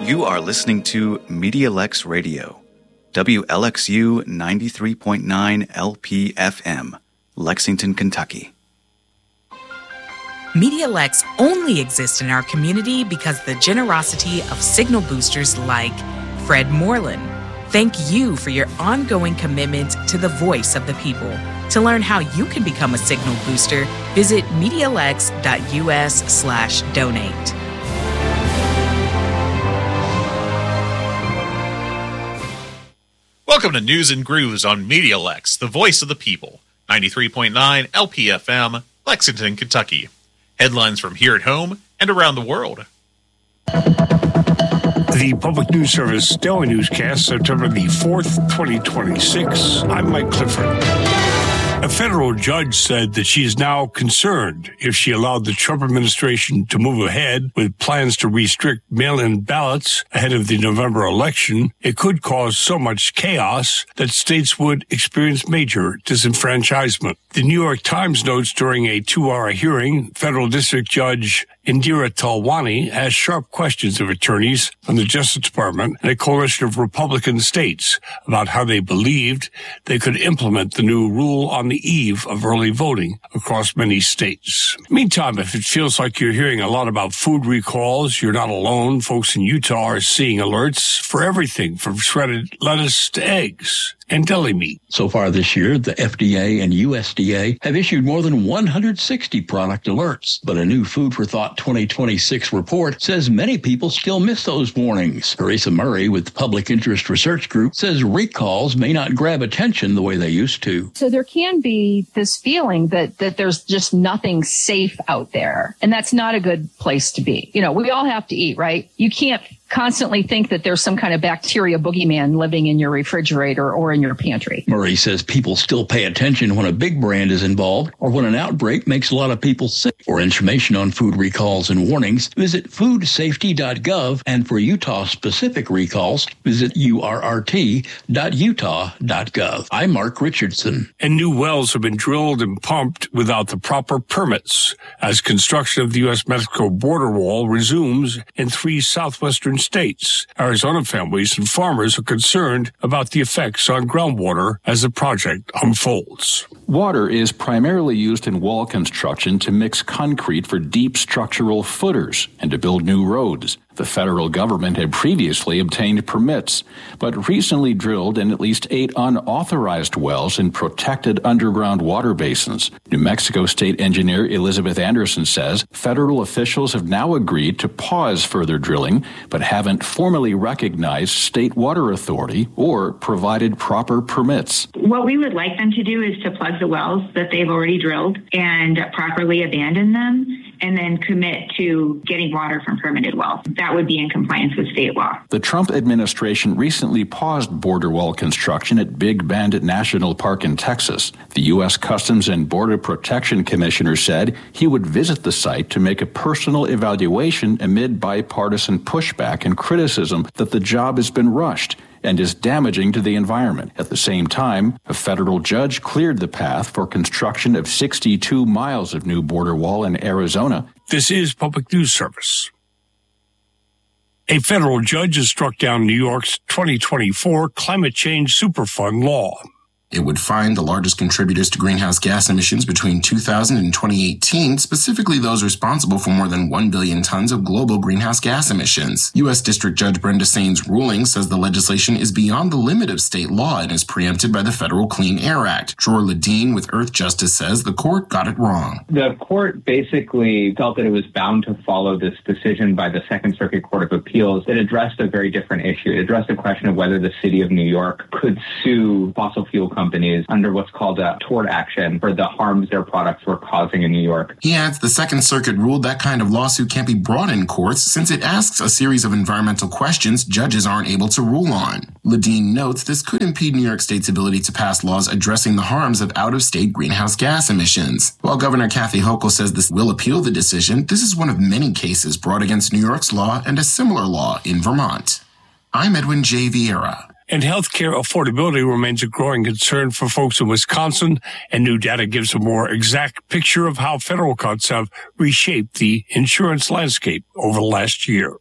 You are listening to MediaLex Radio, WLXU 93.9 LPFM, Lexington, Kentucky. MediaLex only exists in our community because of the generosity of signal boosters like Fred Moreland. Thank you for your ongoing commitment to the voice of the people. To learn how you can become a signal booster, visit MediaLex.us/donate. Welcome to News and Grooves on MediaLex, the voice of the people. 93.9 LPFM, Lexington, Kentucky. Headlines from here at home and around the world. The Public News Service Daily Newscast, September the 4th, 2026. I'm Mike Clifford. A federal judge said that she is now concerned if she allowed the Trump administration to move ahead with plans to restrict mail-in ballots ahead of the November election, it could cause so much chaos that states would experience major disenfranchisement. The New York Times notes during a 2-hour hearing, federal district judge Indira Talwani asked sharp questions of attorneys from the Justice Department and a coalition of Republican states about how they believed they could implement the new rule on the eve of early voting across many states. Meantime, if it feels like you're hearing a lot about food recalls, you're not alone. Folks in Utah are seeing alerts for everything from shredded lettuce to eggs and deli meat. So far this year, the FDA and USDA have issued more than 160 product alerts. But a new Food for Thought 2026 report says many people still miss those warnings. Teresa Murray with the Public Interest Research Group says recalls may not grab attention the way they used to. So there can be this feeling that there's just nothing safe out there. And that's not a good place to be. You know, we all have to eat, right? You can't constantly think that there's some kind of bacteria boogeyman living in your refrigerator or in your pantry. Murray says people still pay attention when a big brand is involved or when an outbreak makes a lot of people sick. For information on food recalls and warnings, visit foodsafety.gov, and for Utah-specific recalls, visit urrt.utah.gov. I'm Mark Richardson. And new wells have been drilled and pumped without the proper permits as construction of the U.S.-Mexico border wall resumes in 3 southwestern states. Arizona families and farmers are concerned about the effects on groundwater as the project unfolds. Water is primarily used in wall construction to mix concrete for deep structural footers and to build new roads. The federal government had previously obtained permits, but recently drilled in at least 8 unauthorized wells in protected underground water basins. New Mexico State Engineer Elizabeth Anderson says federal officials have now agreed to pause further drilling, but haven't formally recognized State Water Authority or provided proper permits. What we would like them to do is to plug the wells that they've already drilled and properly abandon them, and then commit to getting water from permitted wells. That would be in compliance with state law. The Trump administration recently paused border wall construction at Big Bend National Park in Texas. The U.S. Customs and Border Protection Commissioner said he would visit the site to make a personal evaluation amid bipartisan pushback and criticism that the job has been rushed and is damaging to the environment. At the same time, a federal judge cleared the path for construction of 62 miles of new border wall in Arizona. This is Public News Service. A federal judge has struck down New York's 2024 Climate Change Superfund law. It would fine the largest contributors to greenhouse gas emissions between 2000 and 2018, specifically those responsible for more than 1 billion tons of global greenhouse gas emissions. U.S. District Judge Brenda Sain's ruling says the legislation is beyond the limit of state law and is preempted by the Federal Clean Air Act. Dror Ledeen with Earth Justice says the court got it wrong. The court basically felt that it was bound to follow this decision by the Second Circuit Court of Appeals that addressed a very different issue. It addressed the question of whether the city of New York could sue fossil fuel companies under what's called a tort action for the harms their products were causing in New York. He adds the Second Circuit ruled that kind of lawsuit can't be brought in courts since it asks a series of environmental questions judges aren't able to rule on. Ledeen notes this could impede New York State's ability to pass laws addressing the harms of out-of-state greenhouse gas emissions. While Governor Kathy Hochul says this will appeal the decision, this is one of many cases brought against New York's law and a similar law in Vermont. I'm Edwin J. Vieira. And healthcare affordability remains a growing concern for folks in Wisconsin, and new data gives a more exact picture of how federal cuts have reshaped the insurance landscape over the last year.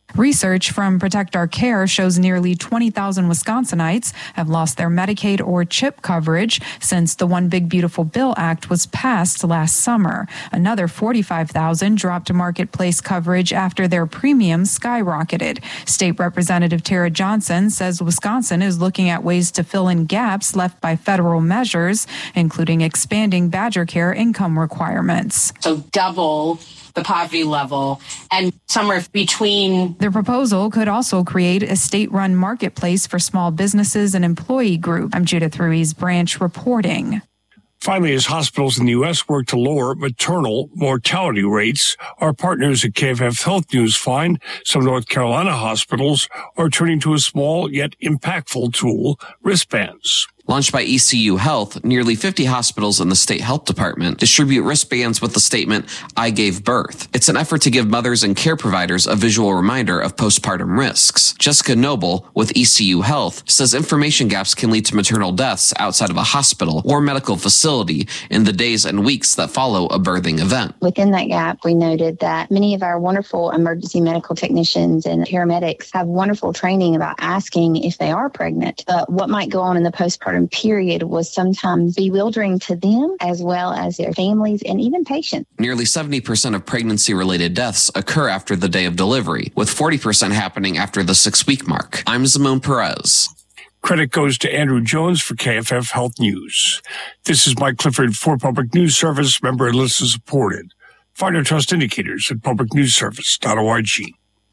Research from Protect Our Care shows nearly 20,000 Wisconsinites have lost their Medicaid or CHIP coverage since the One Big Beautiful Bill Act was passed last summer. Another 45,000 dropped marketplace coverage after their premiums skyrocketed. State Representative Tara Johnson says Wisconsin is looking at ways to fill in gaps left by federal measures, including expanding Badger Care income requirements. So double the poverty level and somewhere between. The proposal could also create a state-run marketplace for small businesses and employee groups. I'm Judith Ruiz Branch reporting. Finally, as hospitals in the U.S. work to lower maternal mortality rates, our partners at KFF Health News find some North Carolina hospitals are turning to a small yet impactful tool, wristbands. Launched by ECU Health, nearly 50 hospitals in the state health department distribute wristbands with the statement, "I gave birth." It's an effort to give mothers and care providers a visual reminder of postpartum risks. Jessica Noble with ECU Health says information gaps can lead to maternal deaths outside of a hospital or medical facility in the days and weeks that follow a birthing event. Within that gap, we noted that many of our wonderful emergency medical technicians and paramedics have wonderful training about asking if they are pregnant. But what might go on in the postpartum period was sometimes bewildering to them as well as their families and even patients. Nearly 70% of pregnancy-related deaths occur after the day of delivery, with 40% happening after the 6-week mark. I'm Zamon Perez. Credit goes to Andrew Jones for KFF Health News. This is Mike Clifford for Public News Service, member and listener supported. Find our trust indicators at publicnewsservice.org.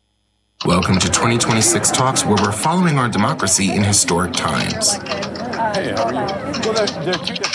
Welcome to 2026 Talks, where we're following our democracy in historic times. Hey, how are you? Well,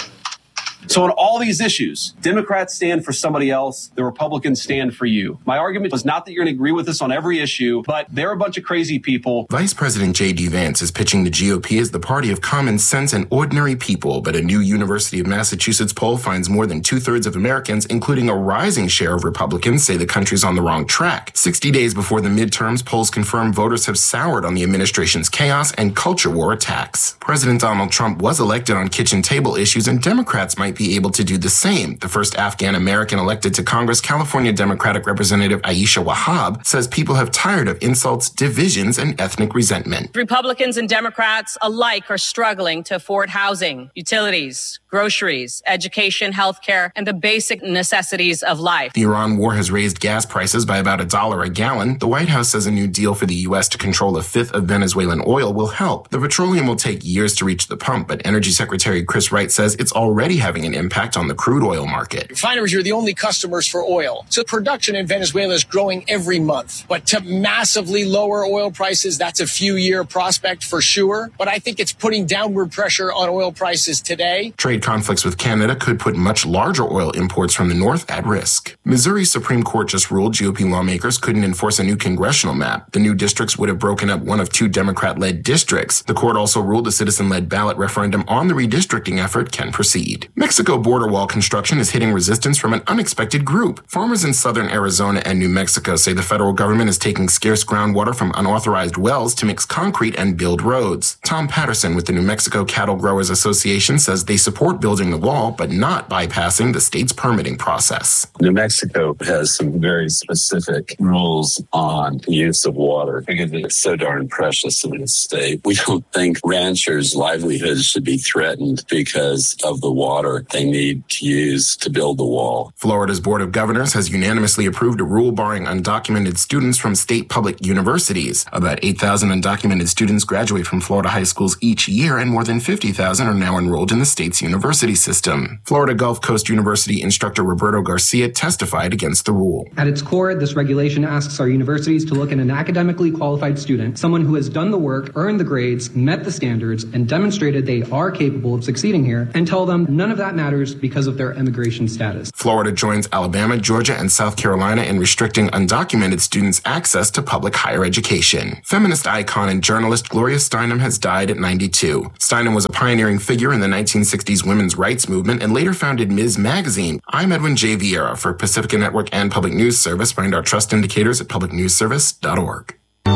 so on all these issues, Democrats stand for somebody else, the Republicans stand for you. My argument was not that you're going to agree with us on every issue, but they're a bunch of crazy people. Vice President J.D. Vance is pitching the GOP as the party of common sense and ordinary people, but a new University of Massachusetts poll finds more than 2/3 of Americans, including a rising share of Republicans, say the country's on the wrong track. 60 days before the midterms, polls confirm voters have soured on the administration's chaos and culture war attacks. President Donald Trump was elected on kitchen table issues, and Democrats might be able to do the same. The first Afghan-American elected to Congress, California Democratic Representative Aisha Wahab, says people have tired of insults, divisions, and ethnic resentment. Republicans and Democrats alike are struggling to afford housing, utilities, groceries, education, healthcare, and the basic necessities of life. The Iran war has raised gas prices by about $1 a gallon. The White House says a new deal for the U.S. to control a fifth of Venezuelan oil will help. The petroleum will take years to reach the pump, but Energy Secretary Chris Wright says it's already having an impact on the crude oil market. Refineries are the only customers for oil. So production in Venezuela is growing every month. But to massively lower oil prices, that's a few-year prospect for sure. But I think it's putting downward pressure on oil prices today. Trade conflicts with Canada could put much larger oil imports from the north at risk. Missouri's Supreme Court just ruled GOP lawmakers couldn't enforce a new congressional map. The new districts would have broken up one of 2 Democrat-led districts. The court also ruled a citizen-led ballot referendum on the redistricting effort can proceed. Mexico border wall construction is hitting resistance from an unexpected group. Farmers in southern Arizona and New Mexico say the federal government is taking scarce groundwater from unauthorized wells to mix concrete and build roads. Tom Patterson with the New Mexico Cattle Growers Association says they support building the wall, but not bypassing the state's permitting process. New Mexico has some very specific rules on the use of water because it's so darn precious in the state. We don't think ranchers' livelihoods should be threatened because of the water they need to use to build the wall. Florida's Board of Governors has unanimously approved a rule barring undocumented students from state public universities. About 8,000 undocumented students graduate from Florida high schools each year, and more than 50,000 are now enrolled in the state's university system. Florida Gulf Coast University instructor Roberto Garcia testified against the rule. At its core, this regulation asks our universities to look at an academically qualified student, someone who has done the work, earned the grades, met the standards, and demonstrated they are capable of succeeding here, and tell them none of that matters because of their immigration status. Florida joins Alabama, Georgia, and South Carolina in restricting undocumented students' access to public higher education. Feminist icon and journalist Gloria Steinem has died at 92. Steinem was a pioneering figure in the 1960s women's rights movement and later founded Ms. Magazine. I'm Edwin J. Vieira for Pacifica Network and Public News Service. Find our trust indicators at publicnewsservice.org.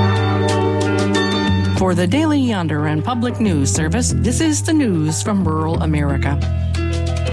For the Daily Yonder and Public News Service, this is the news from rural America.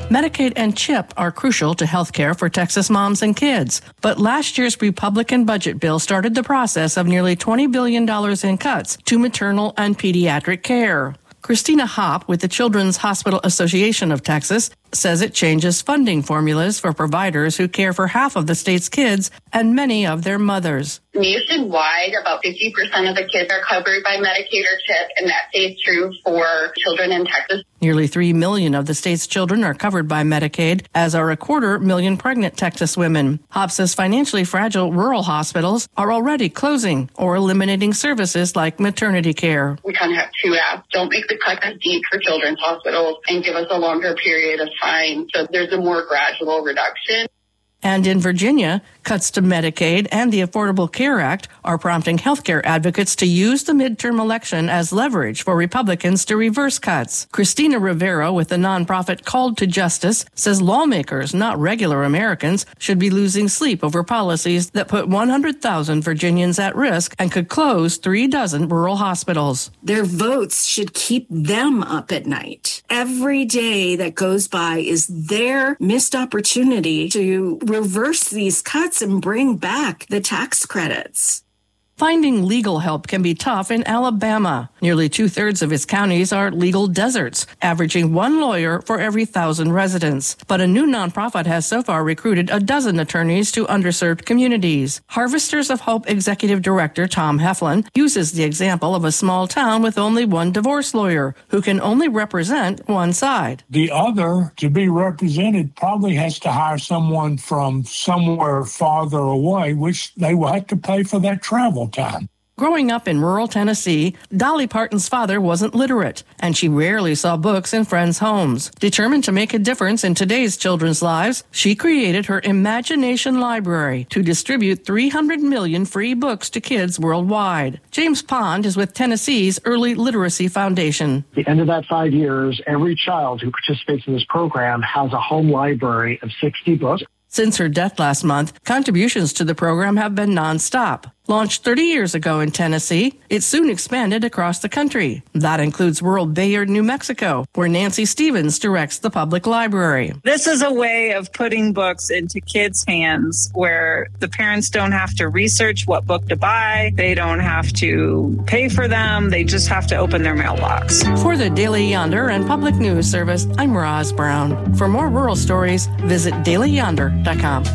Medicaid and CHIP are crucial to health care for Texas moms and kids, but last year's Republican budget bill started the process of nearly $20 billion in cuts to maternal and pediatric care. Christina Hopp with the Children's Hospital Association of Texas says it changes funding formulas for providers who care for half of the state's kids and many of their mothers. Nationwide, about 50% of the kids are covered by Medicaid or CHIP, and that stays true for children in Texas. Nearly 3 million of the state's children are covered by Medicaid, as are 250,000 pregnant Texas women. Hopp says financially fragile rural hospitals are already closing or eliminating services like maternity care. We kind of have two apps. Don't make the cut as deep for children's hospitals and give us a longer period of time. So there's a more gradual reduction. And in Virginia, cuts to Medicaid and the Affordable Care Act are prompting healthcare advocates to use the midterm election as leverage for Republicans to reverse cuts. Christina Rivera with the nonprofit Called to Justice says lawmakers, not regular Americans, should be losing sleep over policies that put 100,000 Virginians at risk and could close 36 rural hospitals. Their votes should keep them up at night. Every day that goes by is their missed opportunity to reverse these cuts and bring back the tax credits. Finding legal help can be tough in Alabama. Nearly 2/3 of its counties are legal deserts, averaging one lawyer for every 1,000 residents. But a new nonprofit has so far recruited 12 attorneys to underserved communities. Harvesters of Hope Executive Director Tom Heflin uses the example of a small town with only one divorce lawyer who can only represent one side. The other, to be represented, probably has to hire someone from somewhere farther away, which they will have to pay for that travel time. Growing up in rural Tennessee, Dolly Parton's father wasn't literate, and she rarely saw books in friends' homes. Determined to make a difference in today's children's lives, she created her Imagination Library to distribute 300 million free books to kids worldwide. James Pond is with Tennessee's Early Literacy Foundation. At the end of that 5 years, every child who participates in this program has a home library of 60 books. Since her death last month, contributions to the program have been nonstop. Launched 30 years ago in Tennessee, it soon expanded across the country. That includes rural Bayard, New Mexico, where Nancy Stevens directs the public library. This is a way of putting books into kids' hands where the parents don't have to research what book to buy. They don't have to pay for them. They just have to open their mailbox. For the Daily Yonder and Public News Service, I'm Roz Brown. For more rural stories, visit dailyyonder.com.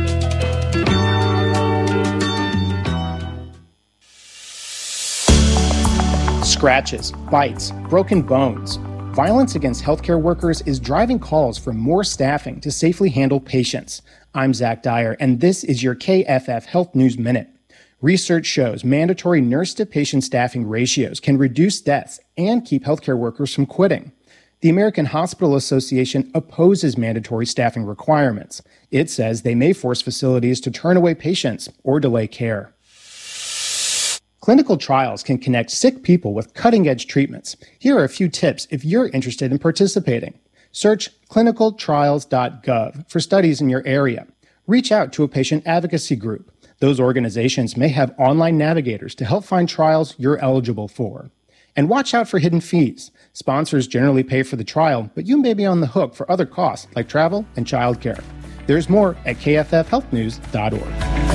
Scratches, bites, broken bones. Violence against healthcare workers is driving calls for more staffing to safely handle patients. I'm Zach Dyer, and this is your KFF Health News Minute. Research shows mandatory nurse-to-patient staffing ratios can reduce deaths and keep healthcare workers from quitting. The American Hospital Association opposes mandatory staffing requirements. It says they may force facilities to turn away patients or delay care. Clinical trials can connect sick people with cutting-edge treatments. Here are a few tips if you're interested in participating. Search clinicaltrials.gov for studies in your area. Reach out to a patient advocacy group. Those organizations may have online navigators to help find trials you're eligible for. And watch out for hidden fees. Sponsors generally pay for the trial, but you may be on the hook for other costs like travel and childcare. There's more at kffhealthnews.org.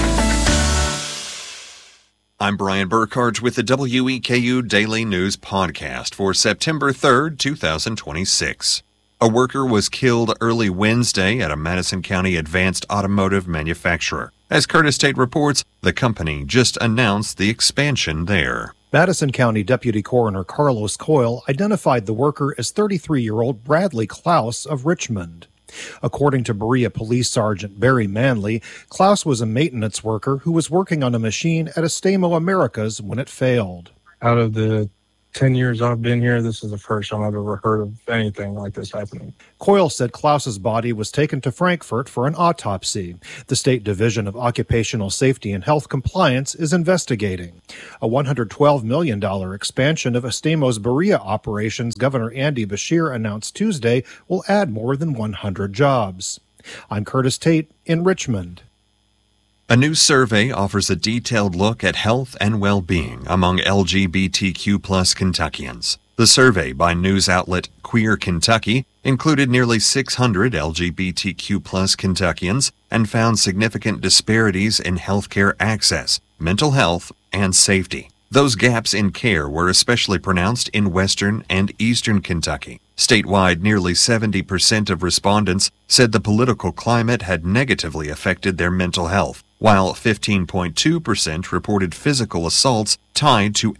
I'm Brian Burkhardt with the WEKU Daily News Podcast for September 3rd, 2026. A worker was killed early Wednesday at a Madison County advanced automotive manufacturer. As Curtis Tate reports, the company just announced the expansion there. Madison County Deputy Coroner Carlos Coyle identified the worker as 33-year-old Bradley Klaus of Richmond. According to Berea Police Sergeant Barry Manley, Klaus was a maintenance worker who was working on a machine at Estemo Americas when it failed. Out of the 10 years I've been here, this is the first time I've ever heard of anything like this happening. Coyle said Klaus's body was taken to Frankfurt for an autopsy. The State Division of Occupational Safety and Health Compliance is investigating. A $112 million expansion of Estemo's Berea operations Governor Andy Beshear announced Tuesday will add more than 100 jobs. I'm Curtis Tate in Richmond. A new survey offers a detailed look at health and well-being among LGBTQ+ Kentuckians. The survey by news outlet Queer Kentucky included nearly 600 LGBTQ+ Kentuckians and found significant disparities in healthcare access, mental health, and safety. Those gaps in care were especially pronounced in western and eastern Kentucky. Statewide, nearly 70% of respondents said the political climate had negatively affected their mental health, while 15.2% reported physical assaults tied to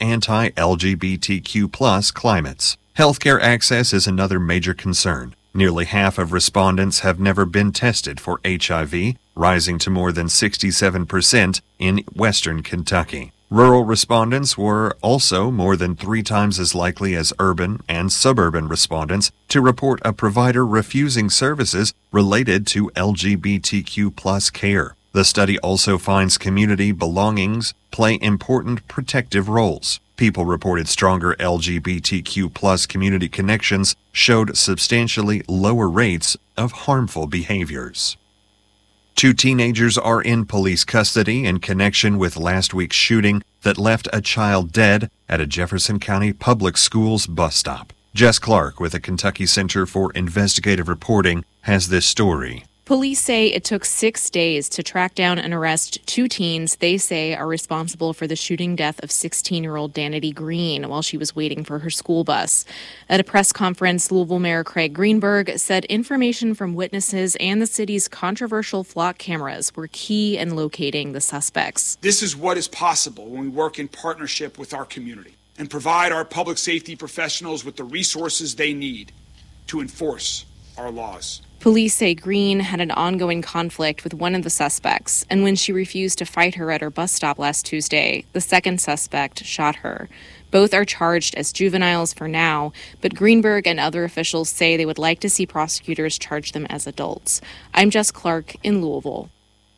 anti-LGBTQ+ climates. Healthcare access is another major concern. Nearly half of respondents have never been tested for HIV, rising to more than 67% in western Kentucky. Rural respondents were also more than 3 times as likely as urban and suburban respondents to report a provider refusing services related to LGBTQ+ care. The study also finds community belongings play important protective roles. People reported stronger LGBTQ+ community connections showed substantially lower rates of harmful behaviors. 2 teenagers are in police custody in connection with last week's shooting that left a child dead at a Jefferson County Public Schools bus stop. Jess Clark with the Kentucky Center for Investigative Reporting has this story. Police say it took 6 days to track down and arrest 2 teens they say are responsible for the shooting death of 16-year-old Danity Green while she was waiting for her school bus. At a press conference, Louisville Mayor Craig Greenberg said information from witnesses and the city's controversial flock cameras were key in locating the suspects. This is what is possible when we work in partnership with our community and provide our public safety professionals with the resources they need to enforce our laws. Police say Green had an ongoing conflict with one of the suspects, and when she refused to fight her at her bus stop last Tuesday, the second suspect shot her. Both are charged as juveniles for now, but Greenberg and other officials say they would like to see prosecutors charge them as adults. I'm Jess Clark in Louisville.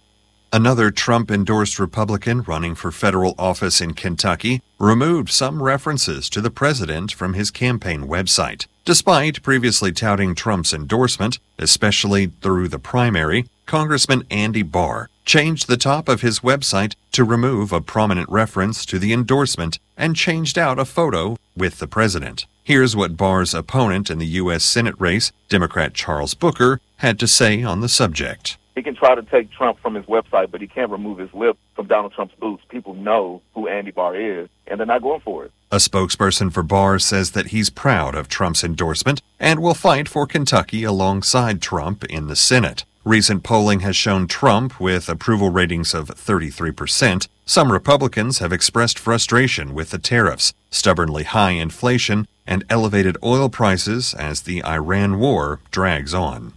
Another Trump-endorsed Republican running for federal office in Kentucky removed some references to the president from his campaign website. Despite previously touting Trump's endorsement, especially through the primary, Congressman Andy Barr changed the top of his website to remove a prominent reference to the endorsement and changed out a photo with the president. Here's what Barr's opponent in the U.S. Senate race, Democrat Charles Booker, had to say on the subject. He can try to take Trump from his website, but he can't remove his lip from Donald Trump's boots. People know who Andy Barr is, and they're not going for it. A spokesperson for Barr says that he's proud of Trump's endorsement and will fight for Kentucky alongside Trump in the Senate. Recent polling has shown Trump with approval ratings of 33%. Some Republicans have expressed frustration with the tariffs, stubbornly high inflation, and elevated oil prices as the Iran war drags on.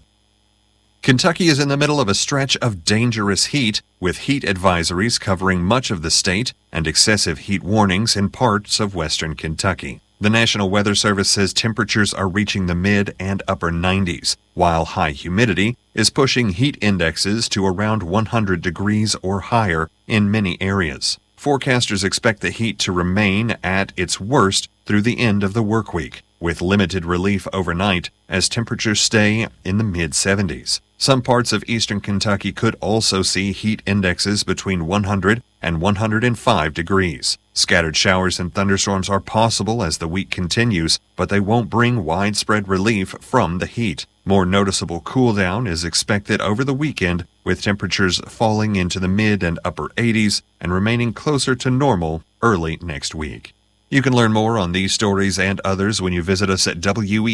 Kentucky is in the middle of a stretch of dangerous heat, with heat advisories covering much of the state and excessive heat warnings in parts of western Kentucky. The National Weather Service says temperatures are reaching the mid and upper 90s, while high humidity is pushing heat indexes to around 100 degrees or higher in many areas. Forecasters expect the heat to remain at its worst through the end of the work week, with limited relief overnight as temperatures stay in the mid-70s. Some parts of eastern Kentucky could also see heat indexes between 100 and 105 degrees. Scattered showers and thunderstorms are possible as the week continues, but they won't bring widespread relief from the heat. More noticeable cool down is expected over the weekend, with temperatures falling into the mid and upper 80s and remaining closer to normal early next week. You can learn more on these stories and others when you visit us at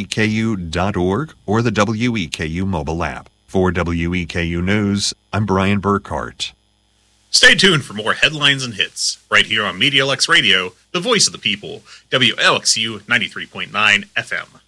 weku.org or the WEKU mobile app. For WEKU News, I'm Brian Burkhart. Stay tuned for more headlines and hits, right here on MediaLux Radio, the voice of the people, WLXU 93.9 FM.